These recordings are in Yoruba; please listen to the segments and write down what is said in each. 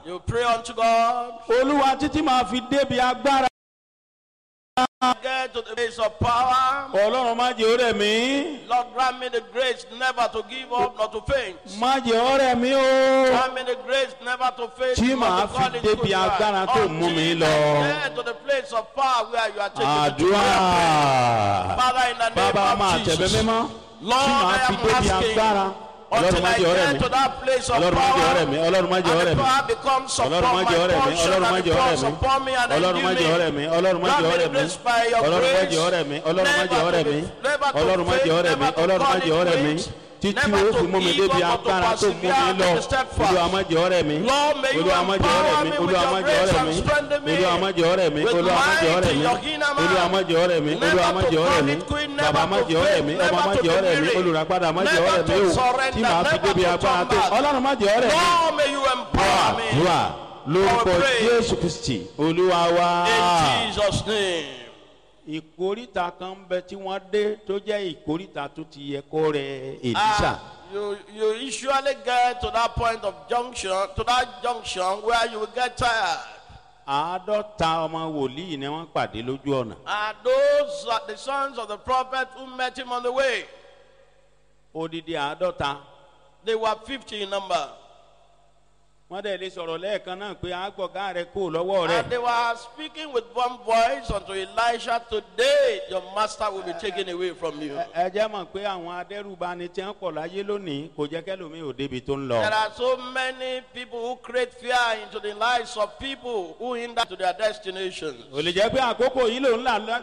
You pray unto God. Olúwa títí máa fi débi agbára. Get to the place of power. Ọlọ́run má jẹ́ ó rẹ̀ mí. Lord, grant me the grace never to give up, not to faint. Má jẹ́ ó rẹ̀ mí o. Grant me the grace never to faint. Tí not màá to fall fi into débi good agbára life. tó mú mi Until lọ. I get to the place of power where you are taking me to. Àdúrà. Father, in the name Bàbá máa of tẹ̀bẹ̀ Jesus. mímọ́. Lord, Tí màá I fi am débi asking. agbára. Ọlọ́run Until má I jẹ́ ó rẹ̀ get mí. to that place of Ọlọ́run má jẹ́ ó rẹ̀ power, mí. Ọlọ́run má jẹ́ ó and rẹ̀ the mí. power becomes Ọlọ́run upon má my jẹ́ ó rẹ̀ mí. portion, Ọlọ́run má and jẹ́ ó rẹ̀ becomes mí. upon me, and Ọlọ́run má jẹ́ ó rẹ̀ endue me. mí. Ọlọ́run má Grant jẹ́ ó me rẹ̀ the mí. grace by your Ọlọ́run má grace. jẹ́ ó rẹ̀ mí. Ọlọ́run má jẹ́ ó rẹ̀ mí. Never to Ọlọ́run má jẹ́ ó rẹ̀ mí. faint, never Ọlọ́run má to jẹ́ ó rẹ̀ mí. quit, Títí never ó to fi mú mi give débi up, but to agbára tó mú mi persevere lọ. and step fast. Olúwa má jẹ́ ó rẹ̀ mí. Lord, may you Olúwa má jẹ́ ó rẹ̀ empower mí. me with Olúwa your má jẹ́ ó grace rẹ̀ and mí. strengthen me Olúwa má jẹ́ ó rẹ̀ mí. with Olúwa má jẹ́ ó might rẹ̀ in mí. your inner man. Olúwa má jẹ́ ó rẹ̀ mí. Olúwa má jẹ́ ó rẹ̀ mí. Never to quit, Bàbá never má to jẹ́ ó rẹ̀ mí. faint, Ọmọ má never jẹ́ ó to rẹ̀ mí. be weary, Olùràpadà má jẹ́ ó never rẹ̀ mí to o. surrender, Tí màá fi never débi to agbára turn tó. back. Ọlọ́run má jẹ́ ó rẹ̀ mí. Lord, may you empower me. Àdúrà lórúkọ Our praise. Jésù Kristi Olúwa wa. In Jesus' name. Ìkóríta kan ń bẹ tí wọ́n dé tó jẹ́ ìkóríta tó ti yẹ kó rẹ Èlíṣà. You usually get to that point of junction, to that junction where you will get tired. 50 ọmọ wòlíì ni wọ́n pàdé lójú ọ̀nà. And those are the sons of the prophet who met him on the way. Odidi 50. They were 50 in number. Wọ́n dẹ̀ lè sọ̀rọ̀ lẹ́ẹ̀kan náà pé àgbọ̀gá rẹ̀ kò lọ́wọ́ rẹ̀. And they were speaking with one voice unto Elisha, today your master will be taken away from you. Ẹ jẹ́ mọ̀ pé àwọn adẹ́rùbani tí wọ́n pọ̀ láyé lónìí kò jẹ́ kẹ́lòmíì ò débi tó ń lọ. There are so many people who create fear into the lives of people who hinder to their destinations. Ò lè jẹ́ pé àkókò yìí ló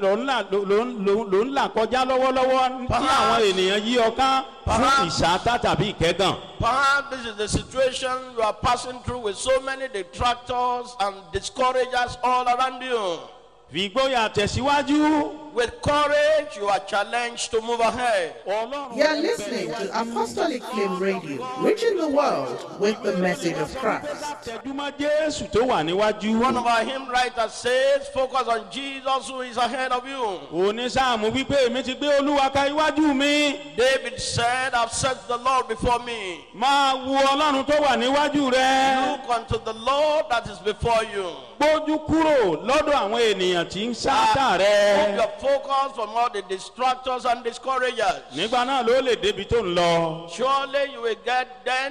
ń là kọjá lọ́wọ́lọ́wọ́ tí àwọn ènìyàn yí ọ ká fún ìṣáátá tàbí ìkẹ́gàn. Perhaps this is the situation you are passing through with so many detractors and discouragers all around you. Fi ìgboyà tẹ̀síwájú. With courage, you are challenged to move ahead. You are listening to Apostolic Flame Radio, reaching the world with the message of Christ. Tẹ̀dúmọ́ Jésù tó wà níwájú. One of our hymn writers says, focus on Jesus who is ahead of you. Onísáàmù wípé èmi ti gbé Olúwa ka iwájú mi. David said, I've set the Lord before me. Máa wo Ọlọ́run tó wà níwájú rẹ. Look unto the Lord that is before you. Gbójú kúrò lọ́dọ̀ àwọn ènìyàn tí ń sáátà Move rẹ. your focus from all the distractors and discouragers. Nígbà náà ló lè débi tó ń lọ. Surely you will get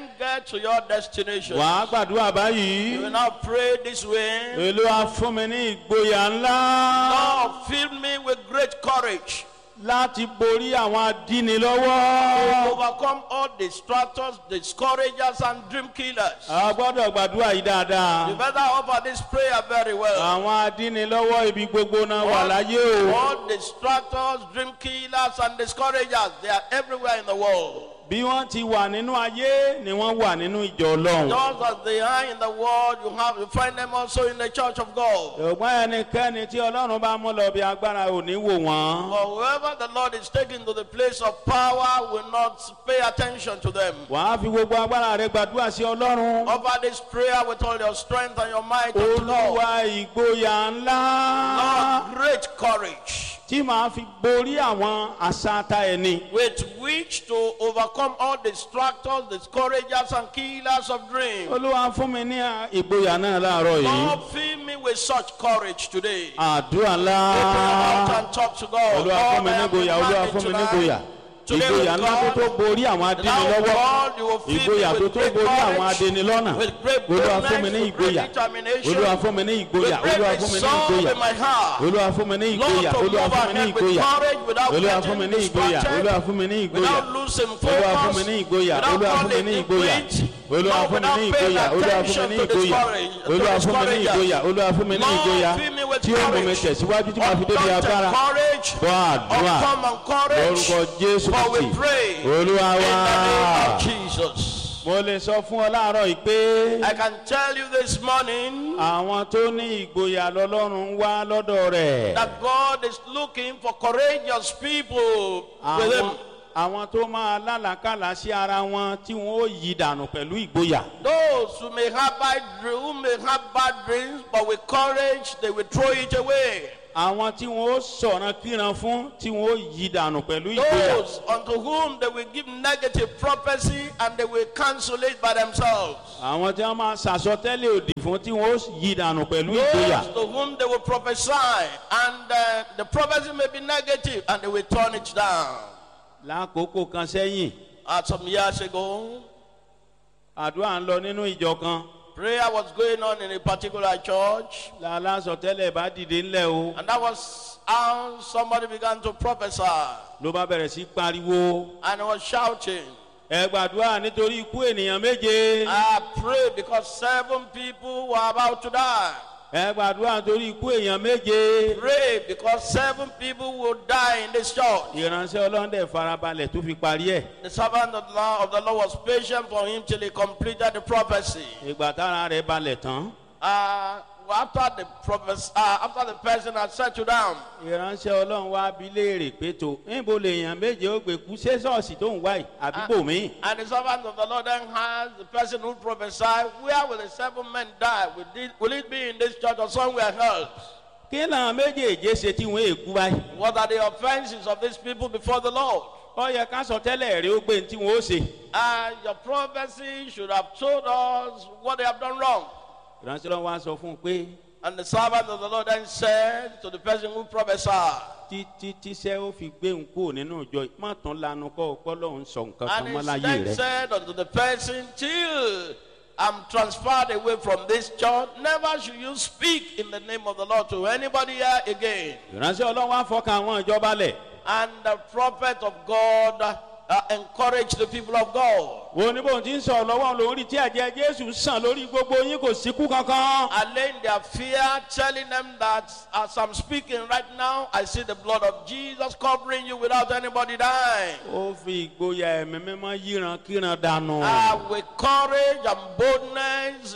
to your destination. Wàá gbàdúrà You báyìí. will now pray this way. Olúwa fún mi ní ìgboyà ńlá Lord, fill me with great courage láti borí àwọn to adínilọ́wọ́. overcome all distractors, discouragers, and dream killers. A gbọ́dọ̀ gbàdúrà yìí You dáadáa. better offer this prayer very well. Àwọn adínilọ́wọ́ ibi gbogbo náà wà láyé o. All distractors, dream killers, and discouragers, they are everywhere in the world. Bí wọ́n ti wà nínú ayé ni wọ́n wà nínú ìjọ Ọlọ́run. Just as they are in the world, you find them also in the church of God. Ṣùgbọ́n ẹnikẹ́ni tí Ọlọ́run bá mú lọ bí agbára ò ní wò wọ́n. For whoever the Lord is taking to the place of power will not pay attention to them. Wàá fi gbogbo agbára rẹ gbàdúrà sí Ọlọ́run. Offer this prayer with all your strength and your might unto God. Olúwa ìgboyà ńlá Lord, great courage tí màá fi borí àwọn àṣàtà ẹni. with which to overcome all distractors, discouragers, and killers of dreams. Olúwa fún mi ní ìgboyà náà láàárọ̀ yìí. Lord, fill me with such courage today. Àdúrà ńlá. Open your mouth and talk to God. Olúwa fún Lord, mi I ní am ìgboyà. Olúwa demanding fún mi ní tonight. ìgboyà. Today Ìgboyà with ńlá tó God, borí àwọn now adínilọ́wọ́. God, you will fill Ìgboyà me tó with tó great borí àwọn courage, adínilọ́nà. with great Olúwa fún mi boldness, ní with great ìgboyà. determination, Olúwa fún mi ní with ìgboyà. great Olúwa fún mi ní resolve ìgboyà. in my heart. Olúwa fún mi ní Lord, ìgboyà. to Olúwa move fún mi ní ahead with ìgboyà. courage without Olúwa fún mi getting ní ìgboyà. distracted, Olúwa fún mi ní ìgboyà. without losing Olúwa fún mi focus, ní ìgboyà. without Olúwa fún mi calling ní it ìgboyà. quit, Olúwa Lord, fún mi ní without paying ìgboyà. Olúwa fún mi attention ní to ìgboyà. discourage, Olúwa fún mi ní ìgboyà. Olúwa fún mi ní ìgboyà. Lord, fill me with Tí ó mú mi courage, tẹ̀síwájú tí màá fi débi undaunted agbára. courage, Gbọ́ àdúrà uncommon courage, lórúkọ Jésù for we Kristi. pray Olúwa in the name wá. of Jesus. Mo lè sọ fún ọ láàárọ̀ yìí pé I can tell you this morning àwọn tó ní ìgboyà lọ́lọ́run ń wá lọ́dọ̀ rẹ̀. that God is looking for courageous people with Him. Àwọn tó máa lálàkàlà sí ara wọn tí wọn ó yí dànù pẹ̀lú ìgboyà. Those who may have bad dreams, but with courage they will throw it away. àwọn tí wọn ó sọ̀rọ̀ kíran fún tí wọn ó yí dànù pẹ̀lú ìgboyà. Those unto whom they will give negative prophecy and they will cancel it by themselves. àwọn tí wọn máa ṣàsọtẹ́lẹ̀ òdì fún tí wọn ó yí dànù pẹ̀lú ìgboyà. Those to whom they will prophesy and the prophecy may be negative and they will turn it down. lákòókò kan sẹ́yìn Some years ago, àdúrà ń lọ nínú ìjọ kan prayer was going on in a particular church, lálásọtẹ́lẹ̀ bá dìde ńlẹ̀ o and that was how somebody began to prophesy, ló bá bẹ̀rẹ̀ sí pariwo and he was shouting, ẹ gbàdúrà nítorí ikú ènìyàn méje. I pray because 7 people were about to die. ẹ gbàdúrà nítorí ikú èèyàn méje. Pray because 7 people will die in this church. ìránṣẹ́ ọlọ́dẹ farabalẹ̀ tó fi parí ẹ̀. The servant of the Lord was patient for him till he completed the prophecy. ìgbà tára rẹ̀ balẹ̀ tán. After the person had settled down, ìránṣẹ́ ọlọ́run wá bi léèrè pé tó níbo lèèyàn méje ó gbé kú ṣé ṣọ́ọ̀ṣì tó ń wá yìí àbíbò mi. and the servant of the Lord then asked the person who prophesied, where will the 7 men die? Will it be in this church or somewhere else? kí làwọn méjèèjì ṣe tí wọ́n èkú báyìí. What are the offenses of these people before the Lord? ó yẹ ká sọ tẹ́lẹ̀ rẹ̀ ó gbé ní tí wọ́n ó ṣe. Your prophecy should have told us what they have done wrong. ìránṣẹ́ ọlọ́run wá sọ fún un pé And the servant of the Lord then said to the person who prophesied, títí tíṣẹ́ ó fi gbé ń kúrò nínú ìjọ má tán lanu kọ́ ọpọ́ lọ́hún sọ nǹkan kan and mọ́ he láyé then rẹ̀. said unto the person, till I'm transferred away from this church, never should you speak in the name of the Lord to anybody here again. ìránṣẹ́ ọlọ́run wá fọkàn àwọn ìjọba lẹ̀. And the prophet of God encouraged the people of God. wo ní bóun ti ń sọ̀rọ̀ lọ́wọ́ lórí tí ẹ̀jẹ̀ jésù sàn lórí gbogbo yín kò síkú kankan. Allaying their fear, telling them that as I'm speaking right now, I see the blood of Jesus covering you without anybody dying. ó fi ìgboyà ẹ̀mí mímọ́ yíran kíran dànù. With courage and boldness,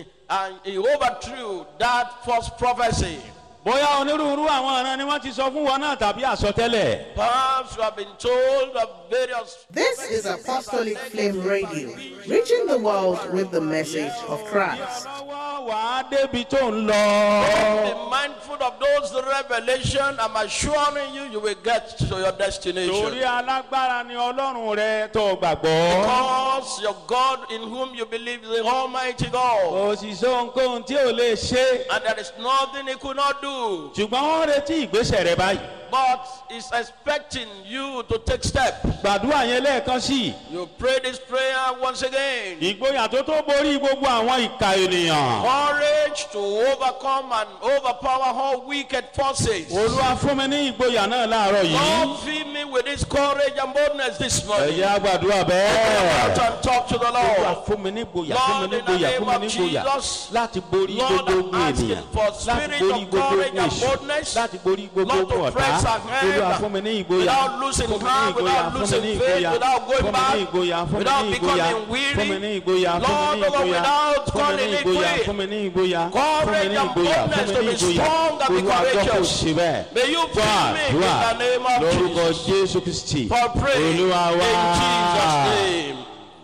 he overthrew that false prophecy. bóyá onírúurú àwọn ọ̀ràn ni wọ́n ti sọ fún wọn náà tàbí àsọtẹ́lẹ̀. Perhaps you have been told of various. This is Apostolic Flame Radio, reaching the world with the message of Christ. lọ́wọ́ wàá débi tó ń lọ. Be mindful of those revelation. I'm assuring you, you will get to your destination. torí alágbára ni ọlọ́run rẹ tó gbàgbọ́. Because your God in whom you believe is the Almighty God. òṣìṣẹ́ ohunkóhun tí ò lè ṣe. And there is nothing he could not do. ṣùgbọ́n wọ́n retí ìgbésẹ̀ rẹ báyìí. But he's expecting you to take steps. gbàdúrà yẹn lẹ́ẹ̀kan sí i. You pray this prayer once again. ìgboyà tó tó borí gbogbo àwọn ìka ènìyàn. Courage to overcome and overpower all wicked forces. olúwa fún mi ní ìgboyà náà láàárọ̀ yìí. Lord, fill me with this courage and boldness this morning. ẹ̀yà gbàdúrà Out bẹ́ẹ̀. and talk to the olúwa Lord. fún mi ní ìgboyà fún mi ní ìgboyà fún mi ní ìgboyà láti borí Lord, gbogbo I'm asking ènìyàn for láti spirit borí of gbogbo courage and èṣù boldness. láti borí gbogbo Lord, to ọ̀tá. press olúwa fún mi ní ìgboyà without losing fún mi ní heart, ìgboyà without fún mi losing ní faith, ìgboyà without going fún mi ní back, ìgboyà fún mi without ní ìgboyà becoming fún mi weary. ní ìgboyà fún mi Lord, ní ìgboyà without fún mi calling ní it ìgboyà quit. fún mi ní ìgboyà fún mi Courage ní and ìgboyà fún boldness mi to ní be ìgboyà strong and be olúwa jọ̀ọ́ kó courageous. ṣe bẹ́ẹ̀. May you fill me in the name of lórúkọ Jesus. jésù kristi For praying in olúwa wá. Jesus' name.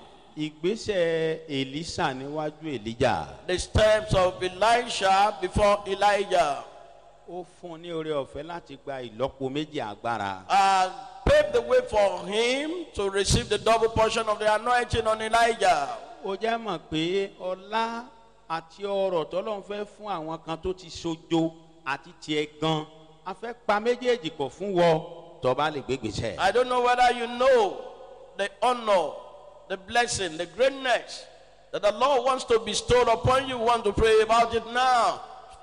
ìgbésẹ̀ èlísà níwájú èlíjà. The steps of Elisha before Elijah ó fún un ní oore ọ̀fẹ́ láti gba ìlọ́po méjì agbára. paved the way for him to receive the double portion of the anointing on Elijah. ó jẹ́ mọ̀ pé ọlá àti ọrọ̀ tọ́lọ́run fẹ́ fún àwọn kan tó ti sojo àti tiẹ̀ gan a fẹ́ pa méjèèjì pọ̀ fún wọ tó bá lè gbégbèsè. I don't know whether you know the honor, the blessing, the greatness that the Lord wants to bestow upon you. Want to pray about it now.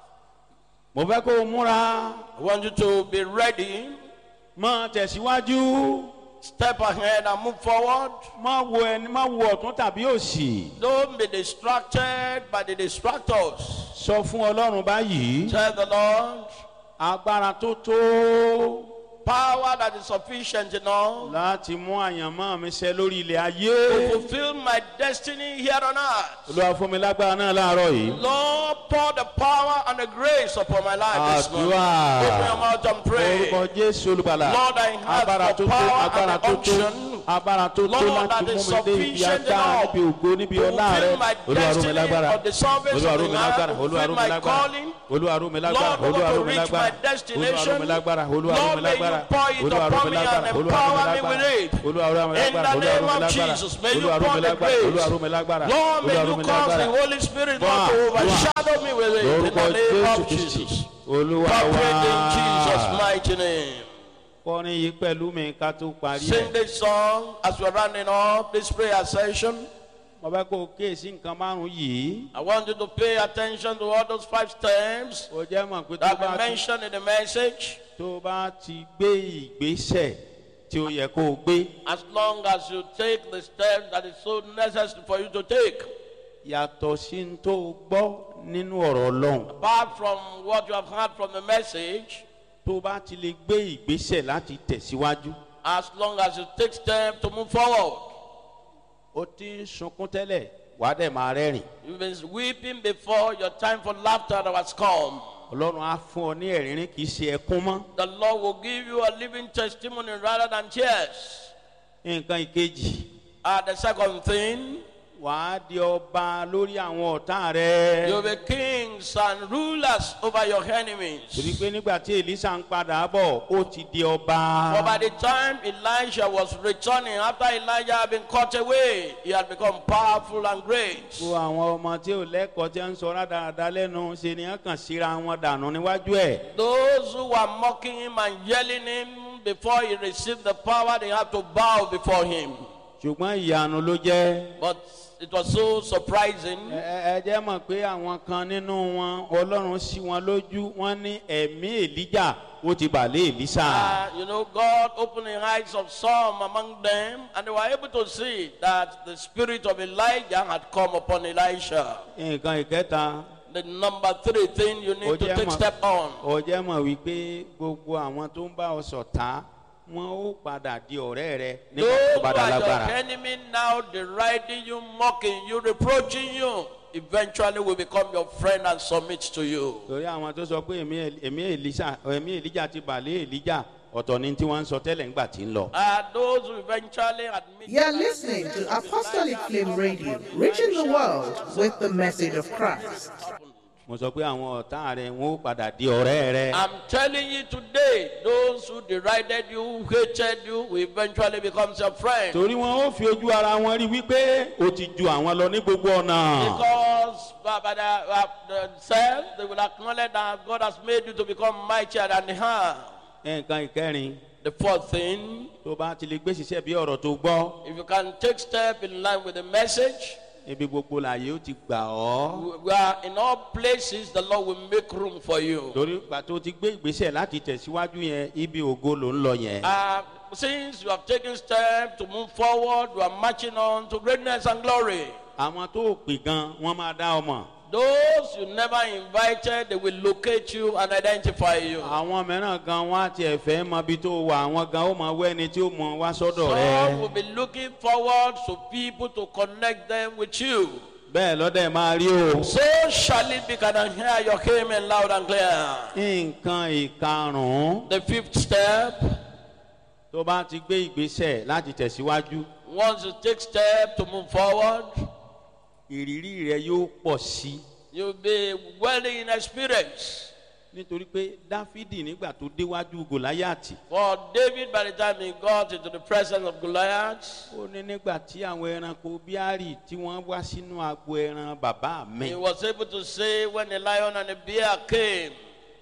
mo fẹ́ kó o múra. I want you to be ready. máa tẹ̀síwájú. Step ahead and move forward. má wo ẹni má wo ọ̀tún tàbí òsì. Don't be distracted by the distractors. sọ fún ọlọ́run báyìí. Tell the Lord, agbára tó tó power that is sufficient enough láti mú àyànmọ́ mi ṣẹ lórí ilẹ̀ to ayé. fulfill my destiny here on earth. Olúwa fún mi lágbára náà láàárọ̀ yìí. Lord, pour the power and the grace upon my life this morning. Àdúrà. Open your mouth and pray. Orúkọ Jésù olùgbàlà. Lord, I have Agbára the tó tó, power agbára and tó the tó, unction. agbára tó tó Lord, that láti is mú mi dé ibi sufficient agbára enough níbi ògo níbi to ọlá rẹ. fulfill my Olúwa rú mi destiny lágbára. of the salvation Olúwa of rú the mi earth, lágbára. to Olúwa fulfill rú mi my lágbára. calling. Olúwa rú mi lágbára. Lord, we Olúwa want rú to mi reach my lágbára. Olúwa rú destination. mi lágbára. Olúwa rú Lord, mi may you lágbára. pour it Olúwa rú upon mi me lágbára. and Olúwa rú mi empower me lágbára. with it. Olúwa rú mi In lágbára. the Olúwa rú name mi of lágbára. Jesus, may you Olúwa rú pour mi the lágbára. Olúwa rú mi grace. lágbára. Lord, may Olúwa rú you mi cause the lágbára. Holy Spirit not to Wá, overshadow me with it. In Lórúkọ the name Jésù of Kristi. Jesus. Olúwa Corporate in Jesus' wá. mighty name. Kọrin yìí pẹ̀lú mi ká tó parí Sing ẹ̀. this song as we're rounding up this prayer session. Mo fẹ́ kó o kíyèsí nǹkan márùn-ún yìí. I want you to pay attention to all those 5 steps Ó jẹ́ mọ̀ pé that we mentioned in the message. tó bá ti gbé ìgbésẹ̀ tí ó yẹ kó o gbé. As long as you take the steps that is so necessary for you to take. Yàtọ̀ sí ní tó o gbọ́ nínú ọ̀rọ̀ Ọlọ́run. Apart from what you have heard from the message, Tó bá ti lè gbé ìgbésẹ̀ láti tẹ̀síwájú. as long as you take steps to move forward. Ó ti ń sunkún tẹ́lẹ̀, wàá dẹ̀ máa rẹ́rìn. You've been weeping before your time for laughter that has come. Ọlọ́run á fún ọ ní ẹ̀rín kì í ṣe ẹkún mọ́. The Lord will give you a living testimony rather than tears. Nǹkan ìkejì, The second thing, wàá di ọba lórí àwọn ọ̀tá rẹ. you'll be kings and rulers over your enemies. Torí pé nígbà tí Èlíṣà ń padà bọ̀, ó ti di ọba. For by the time Elijah was returning, after Elijah had been cut away, he had become powerful and great. Gbogbo àwọn ọmọ tí ò lẹ́kọ̀ọ́ tí ń sọ rádaràda lẹ́nu ṣe ni wọ́n kàn síra wọn dànù níwájú ẹ̀. Those who were mocking him and yelling him before he received the power, they had to bow before him. Ṣùgbọ́n ìyanu ló jẹ́. But it was so surprising. Ẹ jẹ́ mọ̀ pé àwọn kan nínú wọn Ọlọ́run ṣí wọn lójú wọ́n ní ẹ̀mí Èlíjà ó ti bà lé Èlíṣà. God opened the eyes of some among them, and they were able to see that the spirit of Elijah had come upon Elisha. Nǹkan ìkẹta. The number 3 thing you need to take step on. Ó jẹ́ mọ̀ wípé gbogbo àwọn tó ń bá ọ ṣọ̀tá wọn ó padà di ọ̀rẹ́ rẹ nígbà Those tó who bá dá are lágbára. your enemy now deriding you, mocking you, reproaching you, eventually will become your friend and submit to you. Torí àwọn tó sọ pé ẹ̀mí Èlíjà ti bà lé Èlíjà ọ̀tọ̀ ni tí wọ́n ń sọ tẹ́lẹ̀ ńgbà tí ń lọ. Those who eventually admit. You're listening to Apostolic Flame Radio, reaching the world with the message of Christ. Mo sọ pé àwọn ọ̀tá rẹ wọn ó padà di ọ̀rẹ́ rẹ. I'm telling you today, those who derided you, who hated you, will eventually become your friend. Torí wọn ó fi ojú ara wọn rí wípé o ti ju àwọn lọ ní gbogbo ọ̀nà. Because by themselves, they will acknowledge that God has made you to become mightier than they are. Nǹkan ìkẹrin. The 4th thing, Tó bá ti lè gbé ṣiṣẹ́ bí ọ̀rọ̀ tó gbọ́. if you can take step in line with the message, Ibi gbogbo làyè ó ti gbà ọ́. we are in all places, the Lord will make room for you. Torí ìgbà tó ti gbé ìgbésẹ̀ láti tẹ̀síwájú yẹn ibi ògo ló ń lọ yẹn. Since you have taken steps to move forward, you are marching on to greatness and glory. Àwọn tó pè gan wọ́n máa dá ọmọ. Those you never invited, they will locate you and identify you. Àwọn mìíràn gan wọ́n á tiẹ̀ fẹ́ mọ ibi tó wà àwọn gan ó máa wẹ́ ẹni tí ó mọ wá sọ́dọ̀ Some rẹ. will be looking forward to people to connect them with you. Bẹ́ẹ̀ lọ́dẹ̀ máa rí o. So shall it be. Can I hear your amen loud and clear? Nǹkan ìkarùn-ún. The 5th step, Tó bá ti gbé ìgbésẹ̀ láti tẹ̀síwájú. once you take step to move forward, Ìrírí rẹ yóò pọ̀ sí. you'll be wealthy in experience. Nítorí pé Dáfídì nígbà tó déwájú Gòláyàtì. For David, by the time he got into the presence of Goliath, Ó ní nígbà tí àwọn ẹranko bíárì tí wọ́n wá sínú agbo ẹran bàbá mi. he was able to say when the lion and the bear came,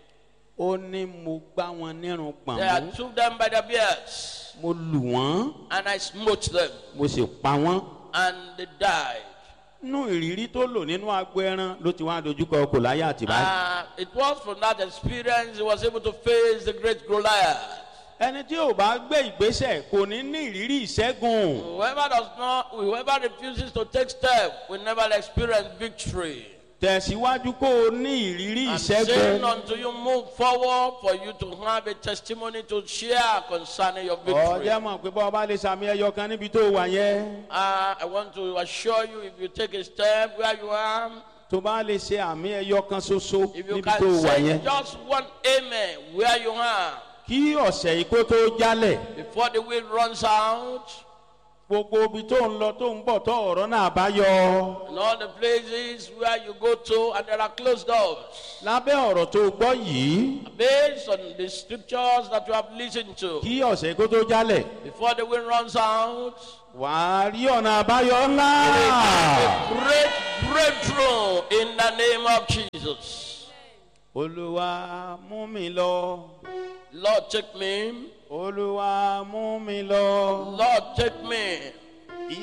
Ó ní mo gbá wọn nírun I pọ̀nmú. took them by the beards Mo lù wọ́n. and I smote them Mo sì pa wọ́n. and they died. Nínú ìrírí tó lò nínú agbo ẹran ló ti wá dojúkọ Gòláyàtì báyìí. It was from that experience he was able to face the great Goliath. Ẹni tí ò bá gbé ìgbésẹ̀ kò ní ní ìrírí ìṣẹ́gun. Whoever refuses to take steps will never experience victory. tẹ̀síwájú kó o ní ìrírí I'm saying ìṣẹ́gun. until you move forward for you to have a testimony to share concerning your victory. ọjọ́ mọ̀ pé bọ́ ọba lè sàmì ẹyọ kan níbi tó wà yẹn. I want to assure you, if you take a step where you are, tó bá lè ṣe àmì ẹyọ kan ṣoṣo if you níbi tó can wà say yẹn. just one amen where you are, kí ọ̀sẹ̀ yìí kó tó jálẹ̀. before the wind runs out, gbogbo ibi tó ń lọ tó ń bọ̀ tó ọ̀rọ̀ náà bá yọ. and all the places where you go to and there are closed doors. lábẹ́ ọ̀rọ̀ tó gbọ́ yìí. Based on the scriptures that you have listened to, kí ọ̀sẹ̀ yìí kó tó jálẹ̀. before the wind runs out, wàá rí ọ̀nà àbáyọ ńlá. a great breakthrough in the name of Jesus. olúwa mú mi lọ. Lord, take me. olúwa mú mi lọ. Lord, take me.